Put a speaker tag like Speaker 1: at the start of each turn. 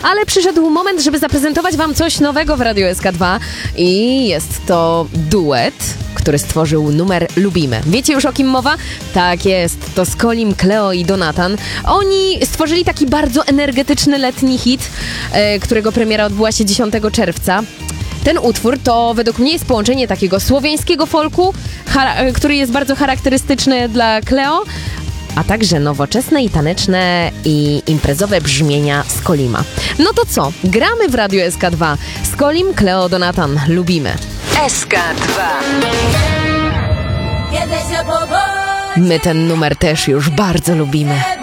Speaker 1: ale przyszedł moment, żeby zaprezentować wam coś nowego w Radiu SK2 i jest to duet, który stworzył numer Lubimy. Wiecie już, o kim mowa? Tak jest, to Skolim, Kleo i Donatan. Oni stworzyli taki bardzo energetyczny letni hit, którego premiera odbyła się 10 czerwca. Ten utwór to według mnie jest połączenie takiego słowiańskiego folku, który jest bardzo charakterystyczny dla Kleo, a także nowoczesne i taneczne i imprezowe brzmienia Skolima. No to co? Gramy w Radiu SK2. Skolim, Kleo, Donatan. Lubimy.
Speaker 2: SK2.
Speaker 1: My ten numer też już bardzo lubimy.